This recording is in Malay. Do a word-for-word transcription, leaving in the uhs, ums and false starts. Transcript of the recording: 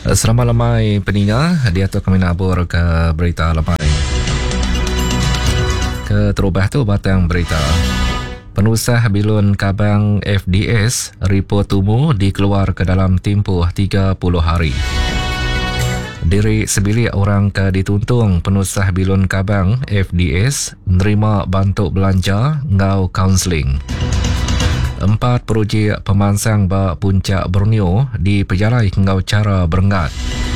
Selamat lemai peningat, dia tu kami nabur ke berita lemai. Ke terubah tu batang berita. Penusah bilun kabang F D S, report tumu dikeluar ke dalam tempoh tiga puluh hari. Diri sebilik orang ke dituntung penusah bilun kabang F D S menerima bantuk belanja ngau kaunseling. Empat projek pemansang bak puncak Borneo diperjalai ngau cara berengat.